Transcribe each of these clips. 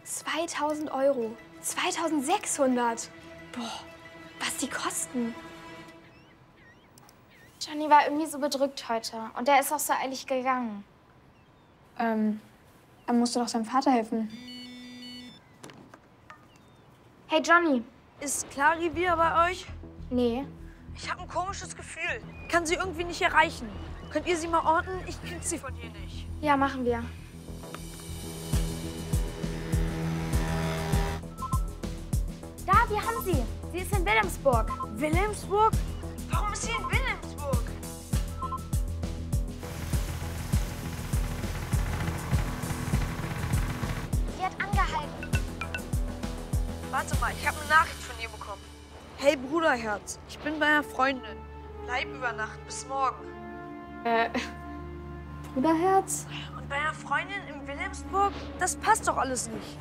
2.000 Euro. 2.600. Boah, was die kosten. Johnny war irgendwie so bedrückt heute. Und er ist auch so eilig gegangen. Er musste doch seinem Vater helfen. Hey, Johnny. Ist Clary wieder bei euch? Nee. Ich habe ein komisches Gefühl. Kann sie irgendwie nicht erreichen. Könnt ihr sie mal orten? Ich krieg sie von ihr nicht. Ja, machen wir. Da, wir haben sie. Sie ist in Wilhelmsburg. Wilhelmsburg? Warum ist sie in Wilhelmsburg? Sie hat angehalten. Warte mal, ich habe eine Nachricht von ihr bekommen. Hey Bruderherz, ich bin bei einer Freundin. Bleib über Nacht, bis morgen. Bruderherz? Und bei einer Freundin in Wilhelmsburg? Das passt doch alles nicht.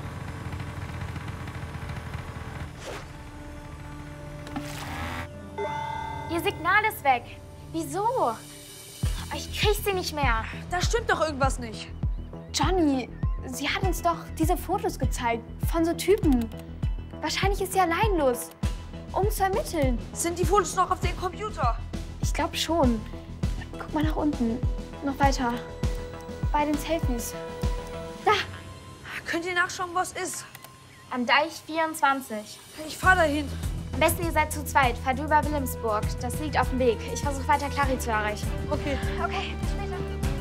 Ihr Signal ist weg. Wieso? Ich krieg sie nicht mehr. Da stimmt doch irgendwas nicht. Johnny, sie hat uns doch diese Fotos gezeigt von so Typen. Wahrscheinlich ist sie alleinlos, um zu ermitteln. Sind die Fotos noch auf dem Computer? Ich glaube schon. Guck mal nach unten. Noch weiter. Bei den Selfies. Da! Könnt ihr nachschauen, wo es ist? Am Deich 24. Ich fahr dahin. Am besten ihr seid zu zweit. Fahrt über Wilhelmsburg. Das liegt auf dem Weg. Ich versuche weiter Clary zu erreichen. Okay. Okay, bis später.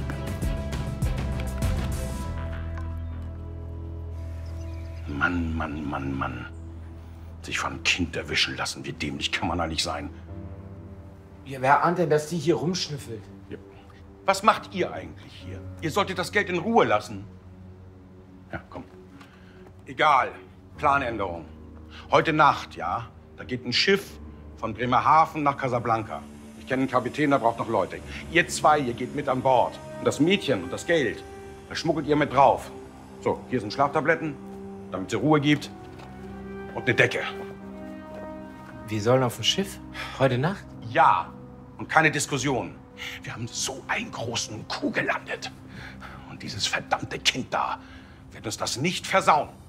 Mann, Mann, Mann, Mann. Sich von einem Kind erwischen lassen. Wie dämlich kann man eigentlich sein? Ja, wer ahnt denn, dass die hier rumschnüffelt? Ja. Was macht ihr eigentlich hier? Ihr solltet das Geld in Ruhe lassen. Ja, komm. Egal. Planänderung. Heute Nacht, ja, da geht ein Schiff von Bremerhaven nach Casablanca. Ich kenne einen Kapitän, der braucht noch Leute. Ihr zwei, ihr geht mit an Bord. Und das Mädchen und das Geld, das schmuggelt ihr mit drauf. So, hier sind Schlaftabletten, damit sie Ruhe gibt. Und eine Decke. Wir sollen auf dem Schiff? Heute Nacht? Ja, und keine Diskussion. Wir haben so einen großen Coup gelandet. Und dieses verdammte Kind da wird uns das nicht versauen.